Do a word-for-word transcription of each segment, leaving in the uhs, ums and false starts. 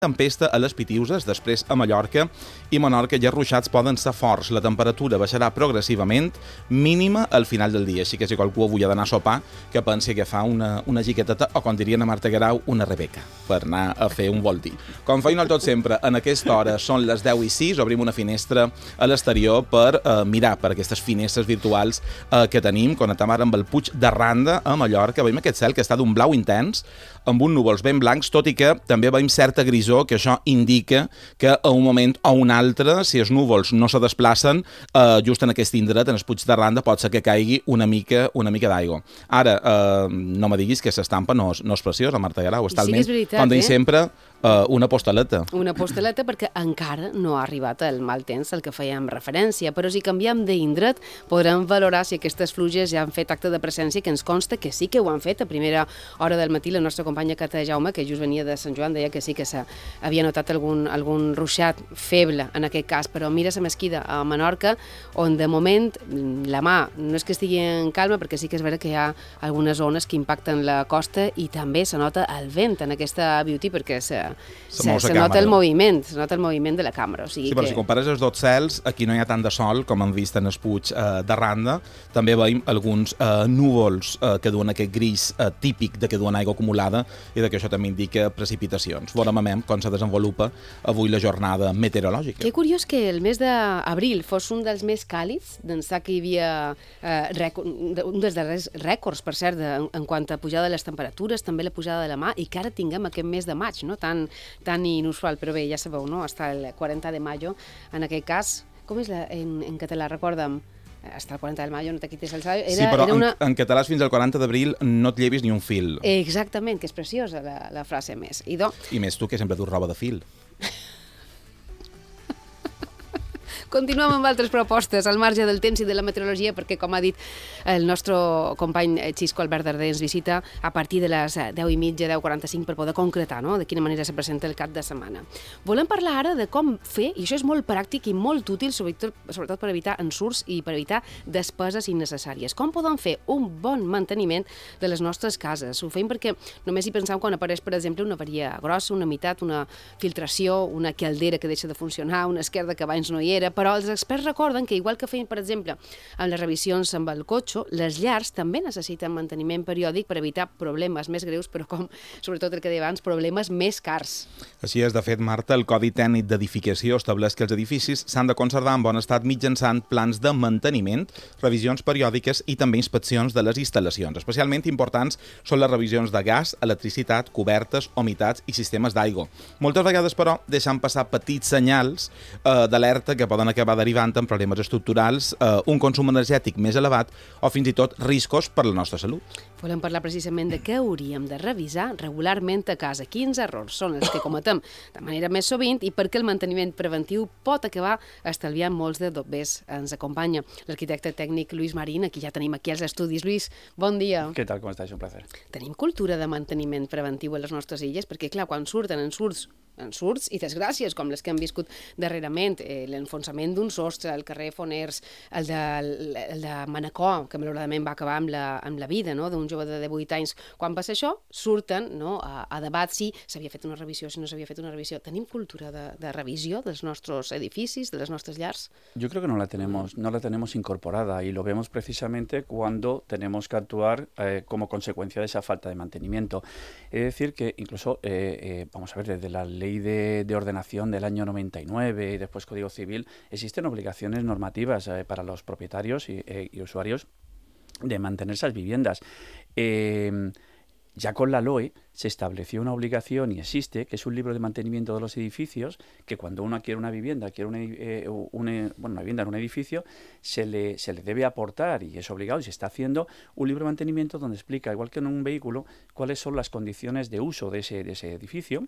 tempesta a les Pitiuses, després a Mallorca i Menorca i els ruixats poden ser forts. La temperatura baixarà progressivament, mínima al final del dia. Així que si qualcú avui ha d'anar a sopar, que pensi agafar una, una giqueteta o, com dirien a Marta Guerau, una Rebeca, per anar a fer un voltí. Com feina tot sempre, en aquesta hora són les deu i sis, obrim una finestra a l'exterior per eh, mirar per aquestes finestres virtuals eh, que tenim. Connectem ara amb el Puig de Randa, a Mallorca. Veiem aquest cel que està d'un blau intens, amb uns núvols ben blancs, tot i que també veiem certa grisor, que això indica que a un moment o un altre, si els núvols no se desplacen, eh, just en aquest indret, en el Puig de Randa, pot ser que caigui una mica una mica d'aigua. Ara, eh, no me diguis que l'estampa no, no és preciosa, Marta Guerau, està sí, almenys, veritat, com deim eh? sempre, eh, una postaleta. Una postaleta perquè encara no ha arribat el mal temps al que fèiem referència, però si canviem d'indret podrem valorar si aquestes pluges ja han fet acte de presència, que ens consta que sí que ho han fet. A primera hora del matí la nostra companya Cata Jaume, que just venia de Sant Joan, deia que sí que s'havia notat algun, algun ruixat feble en aquest cas, però mira la mesquida a Menorca, on de moment la mà no és que estigui en calma, perquè sí que és vera que hi ha algunes zones que impacten la costa i també se nota el vent en aquesta beauty, perquè se, se, se, se nota el moviment, se nota el moviment de la càmera. O sigui sí, però que... si compares els dos cels, aquí no hi ha tant de sol com hem vist en el Puig eh, de Randa. També veiem alguns eh, núvols eh, que duen aquest gris eh, típic de que duen aigua acumulada i de que això també indica precipitacions. Veurem a mem com se desenvolupa avui la jornada meteorològica. Que curiós que el mes d'abril fos un dels més càlids, d'ençà que hi havia eh, rècord, un dels darrers rècords, per cert, de, en, en quant a pujada de les temperatures, també la pujada de la mà, i que ara tinguem aquest mes de maig, no? tan, tan inusual, però bé, ja sabeu, no? Hasta el quaranta de mayo, en aquest cas, com és la, en, en català, recorda'm, hasta el quaranta de mayo, no te quites el sallo. Era, sí, però era una... en, en català fins al quaranta d'abril no et llevis ni un fil. Exactament, que és preciosa la, la frase més. I, do... I més tu, que sempre dus roba de fil. Continuem amb altres propostes al marge del temps i de la meteorologia, perquè, com ha dit el nostre company Xisco Albert Darder, ens visita a partir de les deu i mitja, deu quaranta-cinc, per poder concretar, no?, de quina manera se presenta el cap de setmana. Volem parlar ara de com fer, i això és molt pràctic i molt útil, sobretot, sobretot per evitar ensurts i per evitar despeses innecessàries. Com podem fer un bon manteniment de les nostres cases? Ho fem perquè només hi pensem quan apareix, per exemple, una avaria grossa, una meitat, una filtració, una caldera que deixa de funcionar, una esquerda que abans no hi era, però els experts recorden que, igual que feien, per exemple, amb les revisions amb el cotxe, les llars també necessiten manteniment periòdic per evitar problemes més greus, però com, sobretot el que deia abans, problemes més cars. Així és, de fet, Marta, el Codi Tècnic d'Edificació estableix que els edificis s'han de conservar en bon estat mitjançant plans de manteniment, revisions periòdiques i també inspeccions de les instal·lacions. Especialment importants són les revisions de gas, electricitat, cobertes, humitats i sistemes d'aigua. Moltes vegades, però, deixen passar petits senyals eh, d'alerta que poden acabar derivant en problemes estructurals, eh, un consum energètic més elevat o fins i tot riscos per la nostra salut. Volem parlar precisament de què hauríem de revisar regularment a casa, quins errors són els que cometem de manera més sovint i per què el manteniment preventiu pot acabar estalviant molts de dobbers. Ens acompanya l'arquitecte tècnic Lluís Marín, aquí ja tenim aquí als estudis. Lluís, bon dia. Què tal, com estàs? Un placer. Tenim cultura de manteniment preventiu a les nostres illes, perquè clar, quan surten ensurts ensurts i desgràcies, com les que hem viscut darrerament, eh, l'enfonsament d'un sostre al carrer Foners, el de, el de Manacor, que malauradament va acabar amb la, amb la vida, no?, d'un jove de divuit anys. Quan passa això, surten, no?, a, a debat si s'havia fet una revisió, si no s'havia fet una revisió. Tenim cultura de, de revisió dels nostres edificis, de les nostres llars? Yo creo que no la tenemos, no la tenemos incorporada y lo vemos precisamente cuando tenemos que actuar eh, como consecuencia de esa falta de mantenimiento. Es decir, que incluso, eh, eh, vamos a ver, desde la ley De, de ordenación del año noventa y nueve y después Código Civil, existen obligaciones normativas eh, para los propietarios y, eh, y usuarios de mantener esas viviendas. Eh, ya con la L O E se estableció una obligación y existe, que es un libro de mantenimiento de los edificios, que cuando uno quiere una vivienda, quiere una, eh, una, bueno, una vivienda en un edificio, se le, se le debe aportar, y es obligado y se está haciendo, un libro de mantenimiento donde explica, igual que en un vehículo, cuáles son las condiciones de uso de ese, de ese edificio,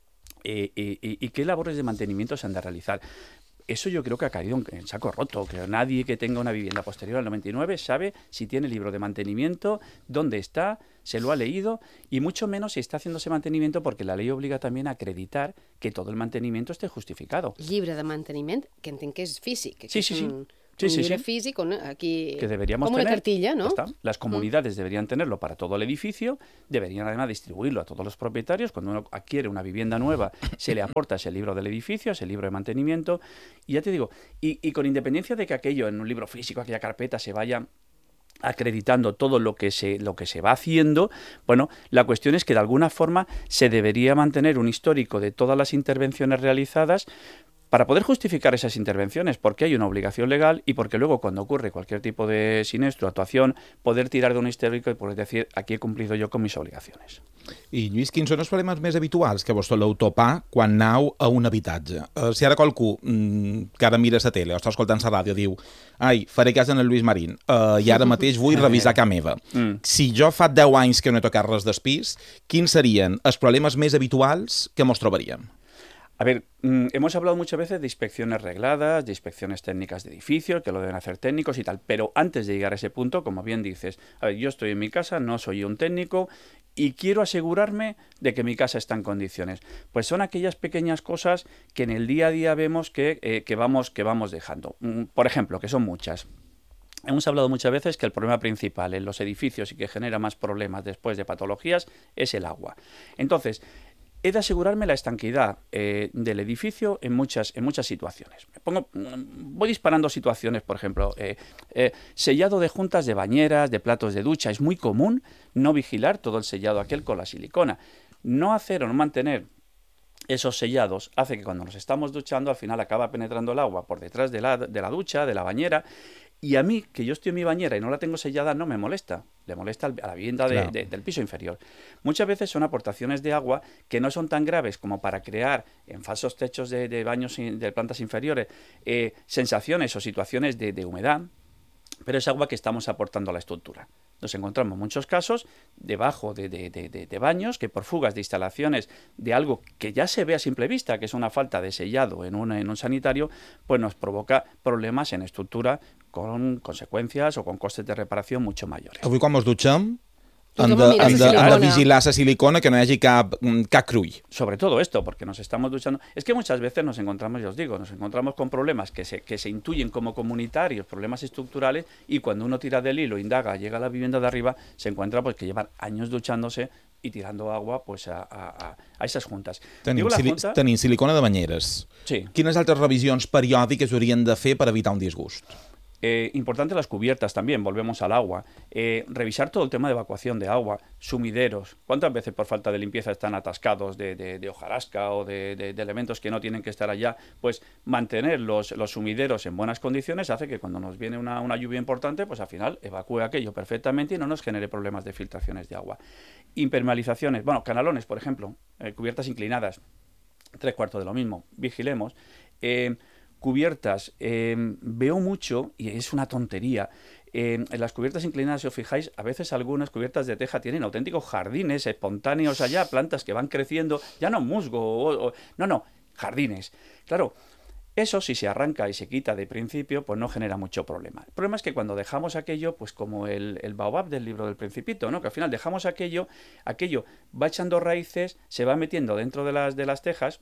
Eh, eh, eh, y qué labores de mantenimiento se han de realizar. Eso yo creo que ha caído en saco roto, que nadie que tenga una vivienda posterior al noventa y nueve sabe si tiene libro de mantenimiento, dónde está, se lo ha leído, y mucho menos si está haciendo ese mantenimiento, porque la ley obliga también a acreditar que todo el mantenimiento esté justificado. Llibre de manteniment, que entenc que és físic. Que sí, és sí, sí. un... Sí, un sí, llibre sí. físic, on aquí... Que deberíamos com tener. una cartilla, ¿no? Ya está. Las comunidades mm. deberían tenerlo para todo el edificio, deberían además distribuirlo a todos los propietarios. Cuando uno adquiere una vivienda nueva, se le aporta ese libro del edificio, ese libro de mantenimiento. Y ya te digo, y, y con independencia de que aquello en un libro físico, aquella carpeta, se vaya acreditando todo lo que se lo que se va haciendo, bueno, la cuestión es que de alguna forma se debería mantener un histórico de todas las intervenciones realizadas para poder justificar esas intervenciones, porque hay una obligación legal y porque luego cuando ocurre cualquier tipo de siniestro, actuación, poder tirar de un histórico y poder decir, aquí he cumplido yo con mis obligaciones. I, Lluís, quins són els problemes més habituals que vos soleu topar quan aneu a un habitatge? Uh, si ara qualcú mm, que ara mira la tele o està escoltant la ràdio diu ai, faré cas en el Lluís Marín uh, i ara mateix vull revisar casa meva. Mm. Si jo fa deu anys que no he tocat res del pis, quins serien els problemes més habituals que mos trobaríem? A ver, mmm, hemos hablado muchas veces de inspecciones regladas, de inspecciones técnicas de edificios, que lo deben hacer técnicos y tal, pero antes de llegar a ese punto, como bien dices, a ver, yo estoy en mi casa, no soy un técnico y quiero asegurarme de que mi casa está en condiciones. Pues son aquellas pequeñas cosas que en el día a día vemos que, eh, que, vamos, que vamos dejando. Mm, por ejemplo, que son muchas. Hemos hablado muchas veces que el problema principal en los edificios y que genera más problemas después de patologías es el agua. Entonces, he de asegurarme la estanqueidad eh, del edificio en muchas, en muchas situaciones. Me pongo, voy disparando situaciones, por ejemplo, eh, eh, sellado de juntas de bañeras, de platos de ducha. Es muy común no vigilar todo el sellado aquel con la silicona. No hacer o no mantener esos sellados hace que cuando nos estamos duchando al final acaba penetrando el agua por detrás de la, de la ducha, de la bañera. Y a mí, que yo estoy en mi bañera y no la tengo sellada, no me molesta. Le molesta a la vivienda de, claro. de, del piso inferior. Muchas veces son aportaciones de agua que no son tan graves como para crear en falsos techos de, de baños de plantas inferiores eh, sensaciones o situaciones de, de humedad, pero es agua que estamos aportando a la estructura. Nos encontramos en muchos casos debajo de, de, de, de, de baños que por fugas de instalaciones de algo que ya se ve a simple vista, que es una falta de sellado en, una, en un sanitario, pues nos provoca problemas en estructura con consecuencias o con costes de reparación mucho mayores. Avui quan mos dutxem han de, han, de, han de vigilar la silicona, que no hi hagi cap, cap crull. Sobre todo esto, porque nos estamos duchando. Es que muchas veces nos encontramos, ya os digo, nos encontramos con problemas que se, que se intuyen como comunitarios, problemas estructurales, y cuando uno tira del hilo, indaga, llega a la vivienda de arriba, se encuentra pues que llevan años duchándose y tirando agua pues a, a, a esas juntas. Tenim, Digo, sili junta... tenim silicona de banyeres. Sí. Quines altres revisions periòdiques haurien de fer per evitar un disgust? Eh, importante las cubiertas también, volvemos al agua. Eh, revisar todo el tema de evacuación de agua, sumideros. ¿Cuántas veces por falta de limpieza están atascados de, de, de hojarasca o de, de, de elementos que no tienen que estar allá? Pues mantener los, los sumideros en buenas condiciones hace que cuando nos viene una, una lluvia importante, pues al final evacúe aquello perfectamente y no nos genere problemas de filtraciones de agua. Impermeabilizaciones, bueno, canalones, por ejemplo, eh, cubiertas inclinadas, tres cuartos de lo mismo, vigilemos. Eh, Cubiertas, eh, veo mucho, y es una tontería, eh, en las cubiertas inclinadas, si os fijáis, a veces algunas cubiertas de teja tienen auténticos jardines espontáneos allá, plantas que van creciendo, ya no musgo, o, o, no, no, jardines. Claro, eso si se arranca y se quita de principio, pues no genera mucho problema. El problema es que cuando dejamos aquello, pues como el, el baobab del libro del Principito, ¿no? Que al final dejamos aquello, aquello va echando raíces, se va metiendo dentro de las, de las tejas,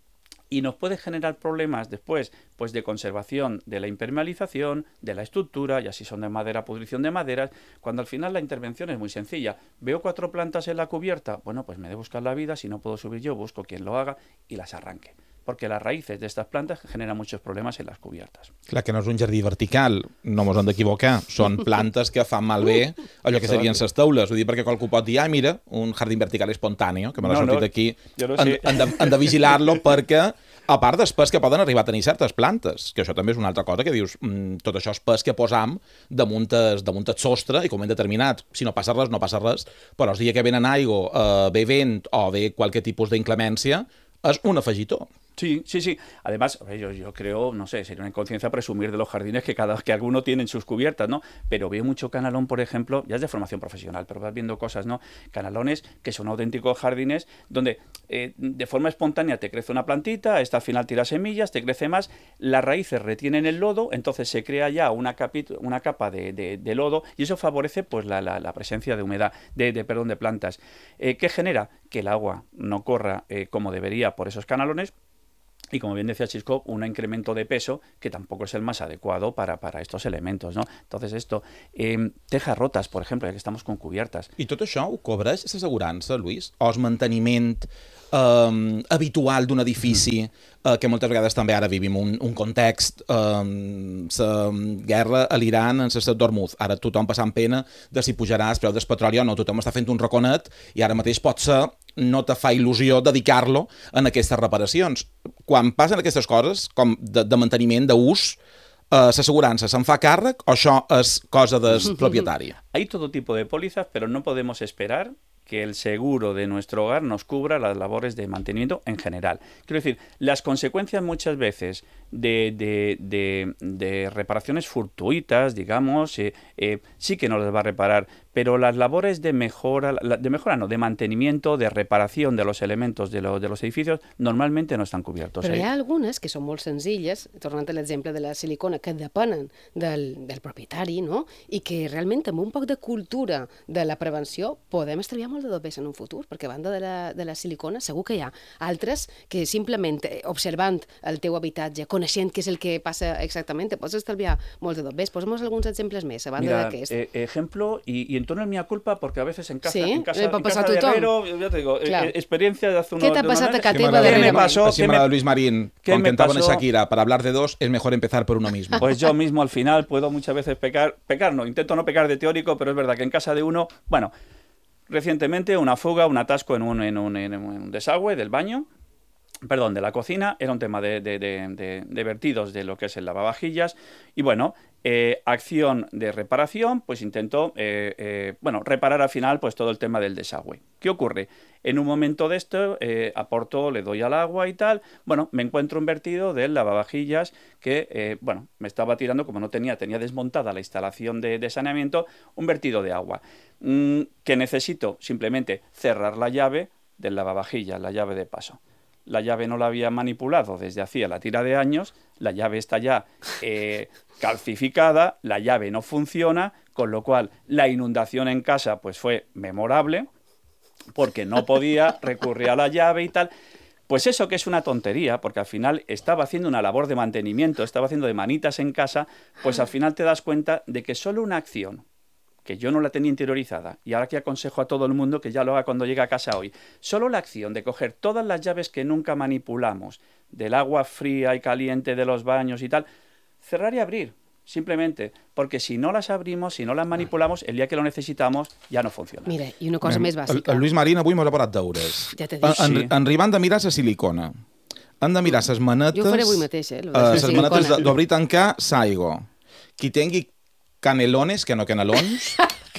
y nos puede generar problemas después pues de conservación de la impermeabilización, de la estructura, y así son de madera, pudrición de maderas, cuando al final la intervención es muy sencilla. Veo cuatro plantas en la cubierta, bueno, pues me he de buscar la vida, si no puedo subir yo, busco quien lo haga y las arranque. Porque las raíces de estas plantas generan muchos problemas en las cubiertas. Clar, que no és un jardí vertical, no mos hem d'equivocar. Són plantes que fan malbé allò que serien les taules. Ho dic perquè qualcú pot dir, ah, mira, un jardí vertical espontani, que me l'ha no, sortit no, aquí. No han, sé. han, de, han de vigilar-lo perquè, a part dels pes que poden arribar a tenir certes plantes, que això també és una altra cosa que dius, mmm, tot això és pes que posam damunt el, damunt el sostre i com hem determinat, si no passa res, no passa res, però el dia que venen aigua, eh, ve vent o ve qualque tipus d'inclemència, és un afegitó. Sí, sí, sí. Además, yo, yo creo, no sé, sería una inconsciencia presumir de los jardines que cada que alguno tiene en sus cubiertas, ¿no? Pero veo mucho canalón, por ejemplo, ya es de formación profesional, pero vas viendo cosas, ¿no? Canalones que son auténticos jardines donde eh, de forma espontánea te crece una plantita, esta al final tira semillas, te crece más, las raíces retienen el lodo, entonces se crea ya una, capi, una capa de, de, de lodo y eso favorece pues la, la, la presencia de humedad, de, de, perdón, de plantas. Eh, ¿Qué genera? Que el agua no corra eh, como debería por esos canalones. Y como bien decía Xisco, un incremento de peso que tampoco es el más adecuado para, para estos elementos, ¿no? Entonces esto, eh, tejas rotas, por ejemplo, ya que estamos con cubiertas. I tot això ho cobreix l'assegurança, Lluís? O el manteniment eh, habitual d'un edifici, eh, que moltes vegades també ara vivim un, un context, eh, la guerra a l'Iran en l'estat d'Hormuz. Ara tothom passant pena de si pujarà el preu del petroli o no. Tothom està fent un raconet i ara mateix pot ser no te fa il·lusió dedicar-lo en aquestes reparacions. Quan passen aquestes coses, com de, de manteniment, d'ús, eh, l'assegurança se'n fa càrrec o això és cosa del propietari? Hay todo tipo de pólizas, pero no podemos esperar que el seguro de nuestro hogar nos cubra las labores de mantenimiento en general. Quiero decir, las consecuencias muchas veces de, de, de, de reparaciones fortuitas, digamos, eh, eh, sí que nos las va a reparar, pero las labores de mejora, de mejora no, de mantenimiento, de reparación de los elementos de, lo, de los edificios, normalmente no están cubiertos. Però ahí. hi ha algunes que són molt senzilles, tornant a l'exemple de la silicona, que depenen del, del propietari, no? I que realment amb un poc de cultura de la prevenció podem estalviar molt de dobbers en un futur, perquè a banda de la, de la silicona segur que hi ha altres que simplement eh, observant el teu habitatge, coneixent què és el que passa exactament, te pots estalviar molt de dobbers. Posa'm alguns exemples més, a banda Mira, d'aquest. eh, ejemplo, y, y en torno a mi culpa, porque a veces en casa, Sí, en casa, eh, en pot casa passar de tothom. Herrero, ya te digo, Clar. eh, experiencia de hace unos Què t'ha de unos passat a meses. casa Sí, teva m'agrada- ¿Qué me darrerament? pasó? Así ¿Qué me me- da Luis Marín, ¿Qué con me cantaba en pasó? Shakira, para hablar de dos es mejor empezar por uno mismo. Pues yo mismo al final puedo muchas veces pecar, pecar no, intento no pecar de teórico, pero es verdad que en casa de uno, bueno, recientemente una fuga, un atasco en un, en un, en un desagüe del baño, perdón, de la cocina, era un tema de, de, de, de, de vertidos de lo que es el lavavajillas, y bueno, eh, acción de reparación, pues intento, eh, eh, bueno, reparar al final pues todo el tema del desagüe. ¿Qué ocurre? En un momento de esto, eh, aporto, le doy al agua y tal, bueno, me encuentro un vertido del lavavajillas que, eh, bueno, me estaba tirando, como no tenía, tenía desmontada la instalación de, de saneamiento, un vertido de agua, mm, que necesito simplemente cerrar la llave del lavavajillas, la llave de paso. La llave no la había manipulado desde hacía la tira de años, la llave está ya eh, calcificada, la llave no funciona, con lo cual la inundación en casa pues fue memorable, porque no podía recurrir a la llave y tal. Pues eso que es una tontería, porque al final estaba haciendo una labor de mantenimiento, estaba haciendo de manitas en casa, pues al final te das cuenta de que solo una acción, que yo no la tenía interiorizada, y ahora que aconsejo a todo el mundo que ya lo haga cuando llegue a casa hoy, solo la acción de coger todas las llaves que nunca manipulamos, del agua fría y caliente de los baños y tal, cerrar y abrir, simplemente, porque si no las abrimos, si no las manipulamos, el día que lo necesitamos ja no funciona. Mira, i una cosa Mem, més bàsica. El, el Lluís Marín avui m'ha preparat deures. Ja t'he dit. En, Sí. en, en Ribà han de mirar la silicona. Han de mirar les manetes... Jo ho faré avui mateix, eh, lo de eh, la les silicona. manetes de- d'obrir i tancar Saigo. Qui tingui canelones, que no canelons,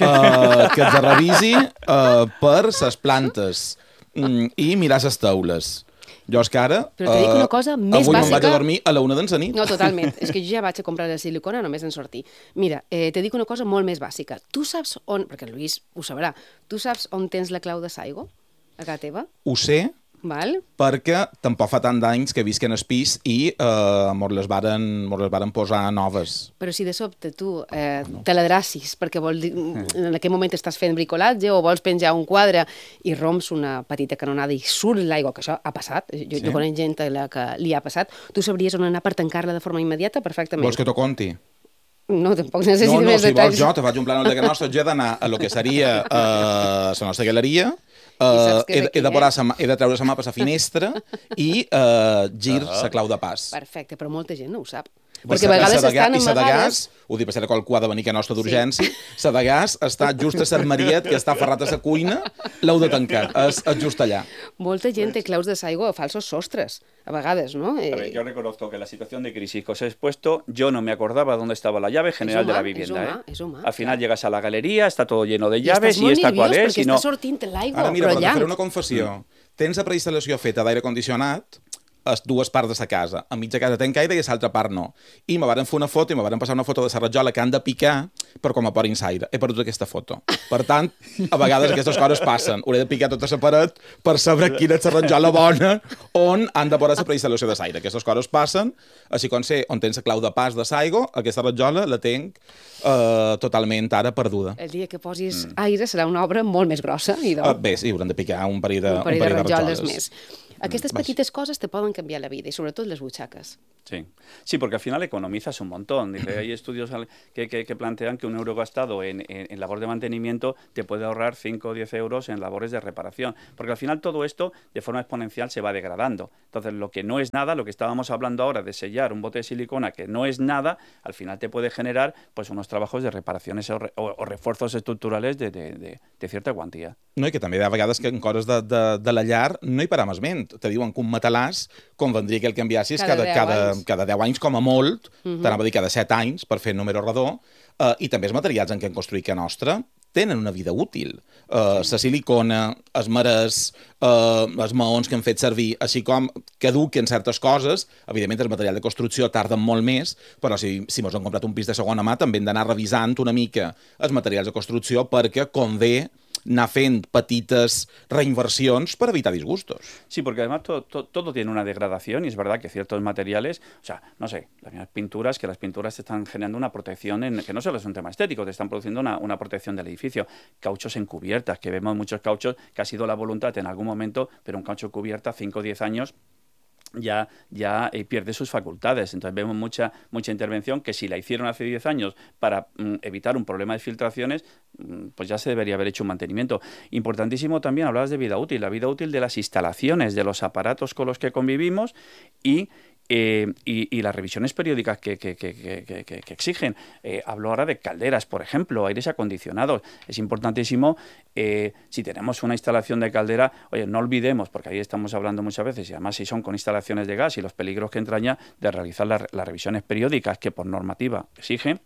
eh, que els revisi eh, per les plantes mm, i mirar les taules. Jo és que ara... Però te dic una cosa més avui me'n vaig bàsica. a dormir a la una de la nit. No, totalment. És que jo ja vaig a comprar la silicona només en sortir. Mira, eh, te dic una cosa molt més bàsica. Tu saps on... Perquè el Lluís ho sabrà. Tu saps on tens la clau de Saigo? A casa teva? Ho sé, Val? perquè tampoc fa tant d'anys que visquen al pis i eh, mos les varen, mos les varen posar noves. Però si de sobte tu eh, te l'adrecis perquè vol dir, en aquell moment estàs fent bricolatge o vols penjar un quadre i romps una petita canonada i surt l'aigua, que això ha passat, jo, Sí. jo conec gent a la que li ha passat, tu sabries on anar per tancar-la de forma immediata perfectament. Vols que t'ho conti? No, tampoc necessito No, no, més si detalls. vols jo, te faig un plànol de que nostre, jo he d'anar a lo que seria eh, la nostra galeria, I eh, saps que és he, de- aquí, he, de posar eh? sa, he de treure la mà per la finestra i eh, gir la clau de pas. Perfecte, però molta gent no ho sap. I Perquè a sa- vegades sa de ga- estan I sa de amagades... gas, ho dic per ser qualcú ha de venir que nostra d'urgència, sa de gas està just a l'armariet que està aferrat a la cuina, l'heu de tancar, és, és just allà. Molta gent té claus de Saigo a falsos sostres, a vegades, no? Eh, A ver, yo reconozco que la situación de crisis que os he expuesto, yo no me acordaba dónde estaba la llave general humà, de la és vivienda. humà, ¿eh? és humà, Al final clar. llegas a la galería, está todo lleno de I llaves estàs y molt esta cuál nerviós es. perquè Y no... està sortint l'aigua, Ara mira, però però te allà... faré una confessió. Tens la preinstal·lació feta d'aire condicionat a dues parts de la casa. A mitja casa tenc aire i a l'altra part no. I me varen fer una foto i me varen passar una foto de la rajola que han de picar per com a porin aire. He perdut aquesta foto. Per tant, a vegades aquestes coses passen. Hauré de picar tota la paret per saber quina és la rajola bona on han de posar la preinstal·lació de l'aire. Aquestes coses passen, així com sé on tens la clau de pas de Saigo, aquesta rajola la tenc eh, totalment ara perduda. El dia que posis aire serà una obra molt més grossa. I Uh, doncs, bé, sí, haurem de picar un parell de, un parell de rajoles rajoles més. Aquestes Vaja. petites coses te poden canviar la vida, i sobretot les butxaques. Sí. sí, porque al final economizas un montón. Dice, hay estudios que, que, que plantean que un euro gastado en, en, en labor de mantenimiento te puede ahorrar cinco o diez euros en labores de reparación. Porque al final todo esto de forma exponencial se va degradando. Entonces, lo que no es nada, lo que estábamos hablando ahora de sellar un bote de silicona que no es nada, al final te puede generar pues unos trabajos de reparaciones o, re, o, o refuerzos estructurales de, de, de, de cierta quantia. No, i que també hi ha vegades que en coses de, de, de la llar no hi param esment. Te diuen que un matalàs convendria que el canviassis Cada cada, deu cada, anys. cada deu anys com a molt, uh Mhm. -huh. t'anava a dir cada set anys, per fer número redó, uh, i també els materials en què han construït que nostra tenen una vida útil. Uh, sí. La silicona, els marès, uh, els maons que han fet servir, així com caduquen certes coses, evidentment el material de construcció tarden molt més, però si, si mos han comprat un pis de segona mà també hem d'anar revisant una mica els materials de construcció perquè convé anar fent petites reinversions para evitar disgustos. Sí, porque además todo, todo, todo tiene una degradación y es verdad que ciertos materiales, o sea, no sé, las mismas pinturas, que las pinturas te están generando una protección, en, que no solo es un tema estético, te están produciendo una, una protección del edificio. Cauchos en cubiertas, que vemos muchos cauchos que ha sido la voluntad en algún momento, pero un caucho cubierta, cinco o diez años, ya, ya eh, pierde sus facultades. Entonces vemos mucha, mucha intervención que si la hicieron hace diez años para mm, evitar un problema de filtraciones, mm, pues ya se debería haber hecho un mantenimiento. Importantísimo también, hablabas de vida útil, la vida útil de las instalaciones, de los aparatos con los que convivimos y Eh, y, y las revisiones periódicas que, que, que, que, que, que exigen. Eh, hablo ahora de calderas, por ejemplo, aires acondicionados. Es importantísimo, eh, si tenemos una instalación de caldera, oye, no olvidemos, porque ahí estamos hablando muchas veces, y además si son con instalaciones de gas y los peligros que entraña, de realizar la, las revisiones periódicas que por normativa exigen.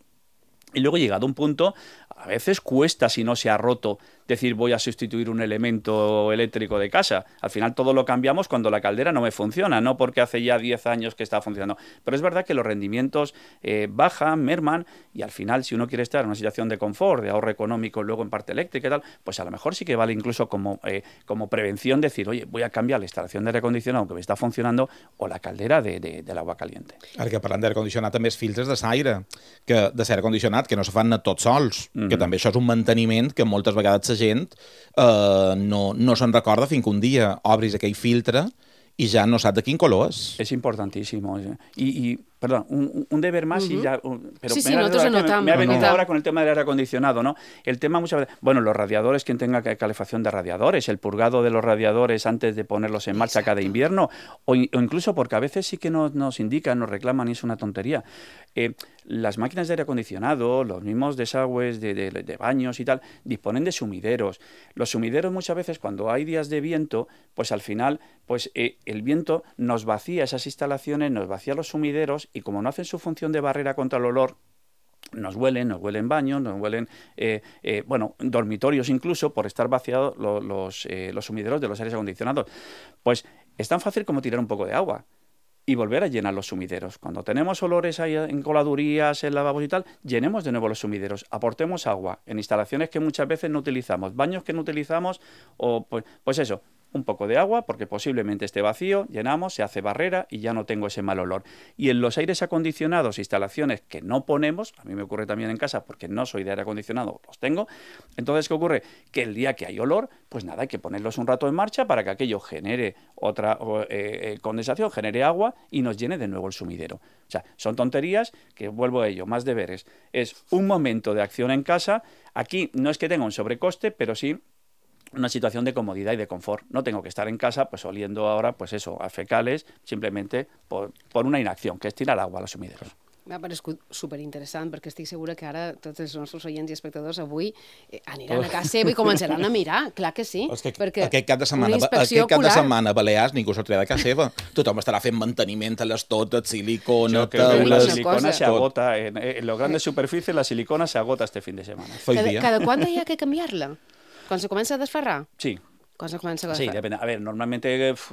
Y luego, llegado a un punto, a veces cuesta, si no se ha roto, decir voy a sustituir un elemento eléctrico de casa. Al final todo lo cambiamos cuando la caldera no me funciona, no porque hace ya diez años que está funcionando. Pero es verdad que los rendimientos eh, bajan, merman, y al final, si uno quiere estar en una situación de confort, de ahorro económico, luego en parte eléctrica y tal, pues a lo mejor sí que vale incluso como, eh, como prevención decir, oye, voy a cambiar la instalación de aire acondicionado que me está funcionando o la caldera de, de, del agua caliente. Ara que parlant d'aire condicionat, també els filtres de l'aire, que de l'aire condicionat, que no se fan tots sols, mm-hmm. que també això és un manteniment que moltes vegades la gent eh, no, no se'n recorda fins que un dia obris aquell filtre i ja no sap de quin color és. Es importantísimo. Y, y perdón, un, un deber más uh-huh. y ya... Un, pero sí, sí, me, nosotros me, notamos. Me ha venido no. ahora con el tema del aire acondicionado, ¿no? El tema muchas veces... Bueno, los radiadores, quien tenga calefacción de radiadores, el purgado de los radiadores antes de ponerlos en marcha cada invierno, o, o incluso porque a veces sí que nos, nos indican, nos reclaman y es una tontería. Eh, las máquinas de aire acondicionado, los mismos desagües de, de, de baños y tal, disponen de sumideros. Los sumideros muchas veces, cuando hay días de viento, pues al final, pues eh, el viento nos vacía esas instalaciones, nos vacía los sumideros y como no hacen su función de barrera contra el olor, nos huelen, nos huelen baños, nos huelen, eh, eh, bueno, dormitorios incluso, por estar vaciados los, los, eh, los sumideros de los aires acondicionados. Pues es tan fácil como tirar un poco de agua y volver a llenar los sumideros. Cuando tenemos olores ahí en coladurías, en lavabos y tal, llenemos de nuevo los sumideros, aportemos agua en instalaciones que muchas veces no utilizamos, baños que no utilizamos, o pues, pues eso, un poco de agua, porque posiblemente esté vacío, llenamos, se hace barrera y ya no tengo ese mal olor. Y en los aires acondicionados, instalaciones que no ponemos, a mí me ocurre también en casa porque no soy de aire acondicionado, los tengo, entonces ¿qué ocurre? Que el día que hay olor, pues nada, hay que ponerlos un rato en marcha para que aquello genere otra eh, condensación, genere agua y nos llene de nuevo el sumidero. O sea, son tonterías que, vuelvo a ello, más deberes. Es un momento de acción en casa. Aquí no es que tenga un sobrecoste, pero sí una situación de comodidad y de confort. No tengo que estar en casa pues oliendo ahora, pues eso, a fecales, simplemente por, por una inacción, que es tirar agua a los sumideros. M'ha paregut superinteressant perquè estic segura que ara tots els nostres oients i espectadors avui eh, aniran a casa seva i començaran a mirar, clar que sí. És que perquè aquest cap de setmana, aquest cap de setmana a Balears ningú sortirà de casa seva. Tothom estarà fent manteniment a les totes, silicona, Yo creo que la taules... silicona se agota, en, en los grandes superficies la silicona se agota este fin de semana. Cada, cada quant hi ha que canviar-la? Quan se comença a desferrar? Sí. Quan se comença a Sí, desferrar? depende. A ver, normalmente pf,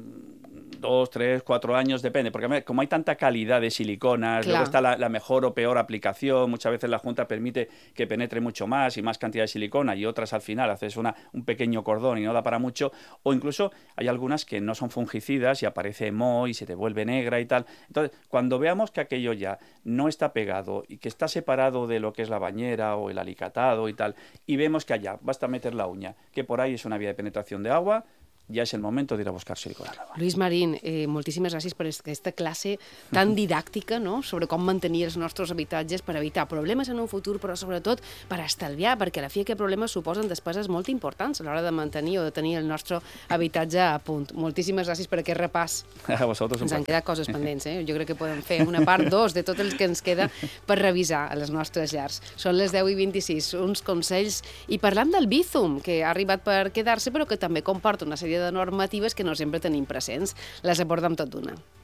dos, tres, cuatro años, depende, porque a ver, como hay tanta calidad de siliconas, Claro. luego está la, la mejor o peor aplicación, muchas veces la Junta permite que penetre mucho más y más cantidad de silicona y otras al final haces una, un pequeño cordón y no da para mucho, o incluso hay algunas que no son fungicidas y aparece moho y se te vuelve negra y tal. Entonces, cuando veamos que aquello ya no está pegado y que está separado de lo que es la bañera o el alicatado y tal, y vemos que allá basta meter la uña, que por ahí es una vía de penetración de agua, ya es el momento de ir a buscar silicona nueva. Lluís Marín, eh, moltíssimes gràcies per aquesta classe tan didàctica, no?, sobre com mantenir els nostres habitatges per evitar problemes en un futur, però sobretot per estalviar, perquè a la fi aquests problemes suposen despeses molt importants a l'hora de mantenir o de tenir el nostre habitatge a punt. Moltíssimes gràcies per aquest repàs. A vosaltres un Ens han placer. quedat coses pendents, eh? Jo crec que podem fer una part dos de tot el que ens queda per revisar a les nostres llars. Són les deu i vint-i-sis, uns consells, i parlant del Bizum, que ha arribat per quedar-se, però que també comporta una sèrie de normatives que no sempre tenim presents. Les abordem tot d'una.